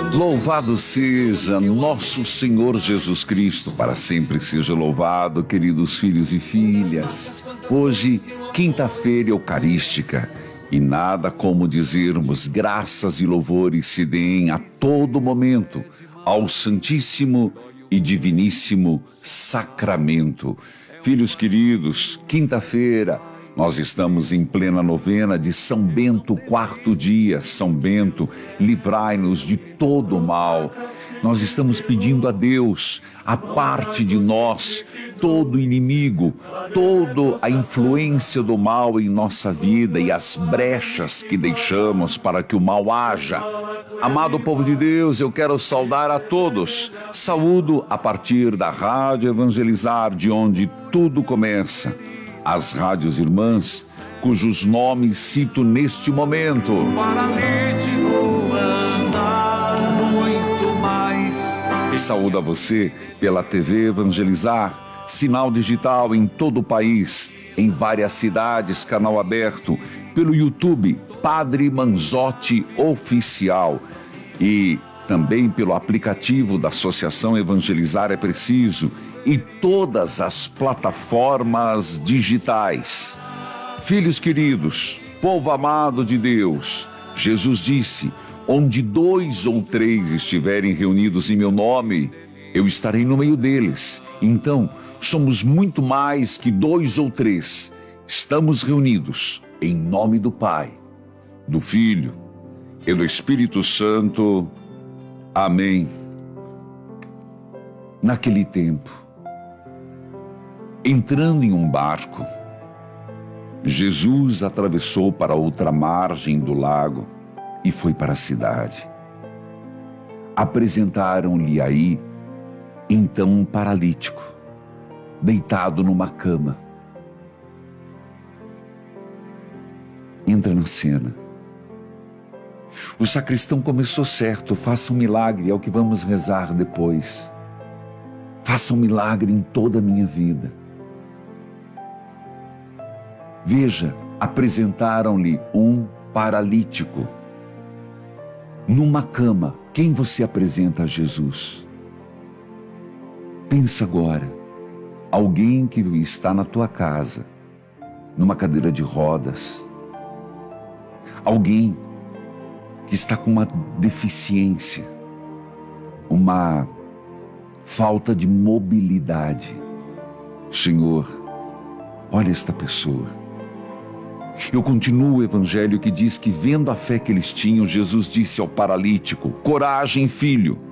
Louvado seja nosso Senhor Jesus Cristo, para sempre seja louvado, queridos filhos e filhas. Hoje, quinta-feira eucarística, e nada como dizermos graças e louvores se deem a todo momento ao Santíssimo e Diviníssimo Sacramento. Filhos queridos, quinta-feira, nós estamos em plena novena de São Bento, quarto dia. São Bento, livrai-nos de todo o mal. Nós estamos pedindo a Deus, a parte de nós, todo inimigo, toda a influência do mal em nossa vida e as brechas que deixamos para que o mal haja. Amado povo de Deus, eu quero saudar a todos. Saúdo a partir da Rádio Evangelizar, de onde tudo começa. As rádios irmãs, cujos nomes cito neste momento. Paralítico andar muito mais. Saúdo a você pela TV Evangelizar, sinal digital em todo o país, em várias cidades, canal aberto, pelo YouTube, Padre Manzotti Oficial, e também pelo aplicativo da Associação Evangelizar é Preciso, e todas as plataformas digitais. Filhos queridos, povo amado de Deus, Jesus disse: onde 2 ou 3 estiverem reunidos em meu nome, eu estarei no meio deles. Então, somos muito mais que 2 ou 3. Estamos reunidos em nome do Pai, do Filho e do Espírito Santo. Amém. Naquele tempo, entrando em um barco, Jesus atravessou para outra margem do lago e foi para a cidade. Apresentaram-lhe aí, então, um paralítico, deitado numa cama. Entra na cena. O sacristão começou certo: faça um milagre, é o que vamos rezar depois. Faça um milagre em toda a minha vida. Veja, apresentaram-lhe um paralítico numa cama. Quem você apresenta a Jesus? Pensa agora, alguém que está na tua casa, numa cadeira de rodas, alguém que está com uma deficiência, uma falta de mobilidade. Senhor, olha esta pessoa. Eu continuo o evangelho que diz que, vendo a fé que eles tinham, Jesus disse ao paralítico: coragem, filho,